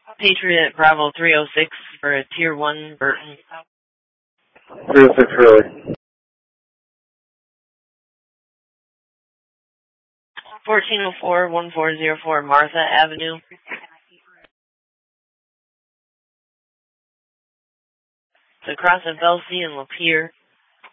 Patriot Bravo 306 for a Tier 1 Burton. 306 really. 1404-1404 Martha Avenue. It's across of Belsey and Lapeer.